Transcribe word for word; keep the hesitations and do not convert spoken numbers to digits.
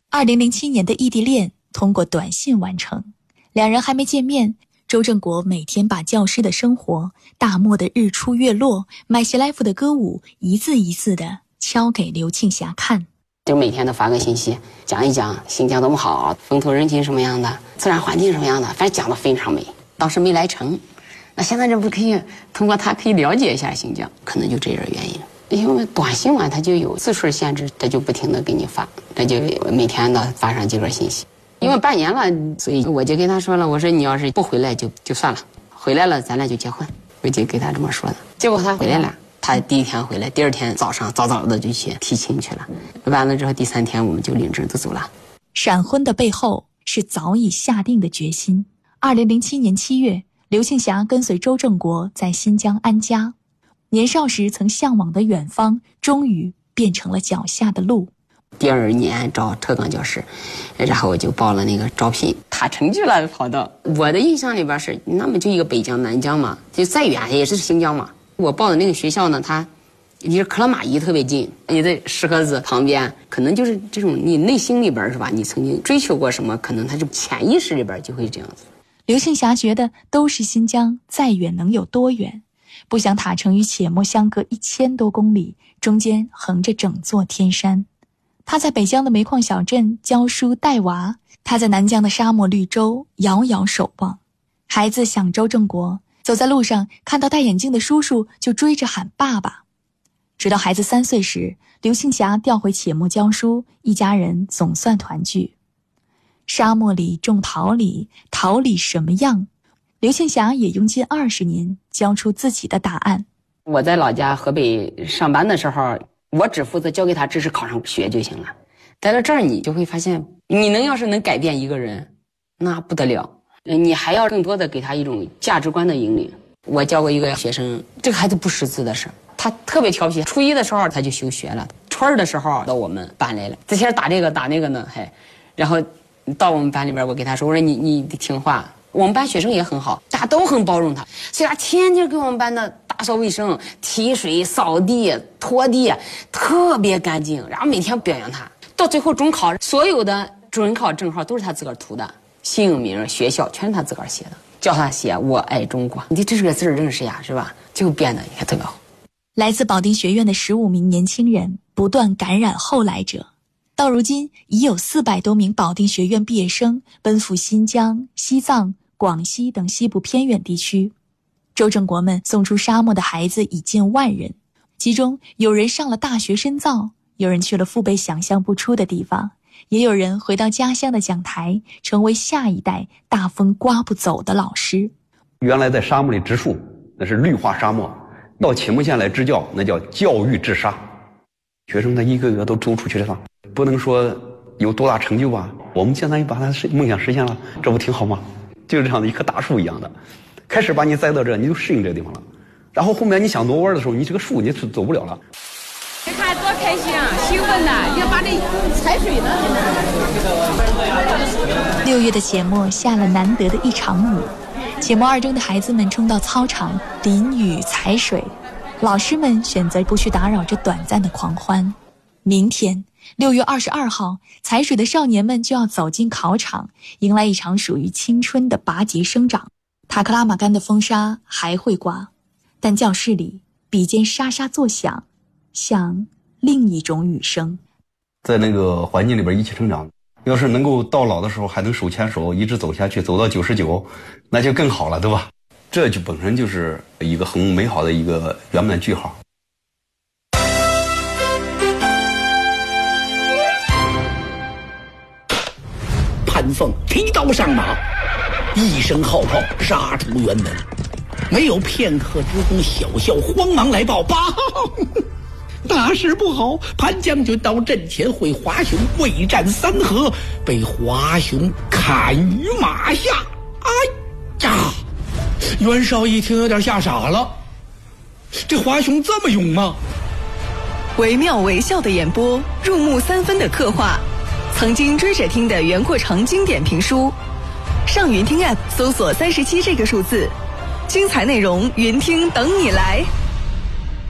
二零零七年的异地恋通过短信完成，两人还没见面，周正国每天把教师的生活、大漠的日出月落、买希莱夫的歌舞一字一字地敲给刘庆霞看。 就每天都发个信息，讲一讲新疆多么好，风土人情什么样的，自然环境什么样的，反正讲得非常美。当时没来成，那现在这不可以通过它可以了解一下新疆，可能就这点原因。因为短信嘛，它就有字数限制，它就不停地给你发，它就每天的发上几个信息。因为半年了，所以我就跟他说了，我说你要是不回来就就算了，回来了咱俩就结婚，我就给他这么说的。结果他回来了，他第一天回来，第二天早上早早的就去提亲去了，完了之后第三天我们就领证就走了。 闪婚的背后是早已下定的决心。二零零七年七月，刘庆霞跟随周正国在新疆安家，年少时曾向往的远方，终于变成了脚下的路。 第二年招特岗教师，然后我就报了那个招聘，他成绩了跑到我的印象里边是那么就一个北疆南疆嘛，就再远也是新疆嘛。我报的那个学校呢，它离克拉玛依特别近，也在石河子旁边，可能就是这种你内心里边是吧，你曾经追求过什么，可能它就潜意识里边就会这样子。 刘庆霞觉得都是新疆，再远能有多远，不想塔城与且末相隔一千多公里，中间横着整座天山。他在北疆的煤矿小镇教书带娃，他在南疆的沙漠绿洲遥遥守望。孩子想周正国，走在路上看到戴眼镜的叔叔就追着喊爸爸。直到孩子三岁时，刘庆霞调回且末教书，一家人总算团聚。沙漠里种桃李，桃李什么样？刘庆霞也用近二十年教出自己的答案。 我在老家河北上班的时候，我只负责教给他知识考上学就行了。在了这儿你就会发现，你能要是能改变一个人，那不得了。你还要更多的给他一种价值观的引领。我教过一个学生，这个孩子不识字的事，他特别调皮，初一的时候他就休学了，初二的时候到我们班来了，之前打这个打那个呢，还然后到我们班里边，我给他说，我说你你得听话。我们班学生也很好，大家都很包容他，所以他天天给我们班的打扫卫生、提水、扫地、拖地，特别干净。然后每天表扬他，到最后中考，所有的准考证号都是他自个儿涂的，姓名、学校全是他自个儿写的，叫他写我爱中国，你这是个字认识呀，是吧？最后变得也特别好。 来自保定学院的十五名年轻人不断感染后来者，到如今已有四百多名保定学院毕业生奔赴新疆、西藏、广西等西部偏远地区。周正国们送出沙漠的孩子已近万人，其中有人上了大学深造，有人去了父辈想象不出的地方，也有人回到家乡的讲台，成为下一代大风刮不走的老师。 原来在沙漠里植树，那是绿化沙漠；到且末县来支教，那叫教育治沙。学生他一个个都走出去了，不能说有多大成就吧，我们相当于把他梦想实现了，这不挺好吗？就是这样的一棵大树一样的，开始把你栽到这，你就适应这个地方了，然后后面你想挪弯的时候，你这个树你是走不了了。 你看多开心啊，兴奋呐！你要把这踩水呢。 六月的且末下了难得的一场雨，且末二中的孩子们冲到操场淋雨踩水，老师们选择不去打扰这短暂的狂欢。明天六月二十二号，踩水的少年们就要走进考场，迎来一场属于青春的拔节生长。塔克拉玛干的风沙还会刮，但教室里笔尖沙沙作响，像另一种雨声。 在那个环境里边一起成长，要是能够到老的时候还能手牵手一直走下去，走到九十九，那就更好了，对吧？这就本身就是一个很美好的一个圆满句号。 潘凤提刀上马，一声号炮杀出辕门，没有片刻之功，小校慌忙来报：报，大事不好！潘将军到阵前会华雄未战三合，被华雄砍于马下。哎呀！袁绍一听有点吓傻了，这华雄这么勇吗？ 惟妙惟肖的演播，入木三分的刻画，曾经追着听的袁阔成经典评书。上云听 App 搜索三十七这个数字，精彩内容云听等你来。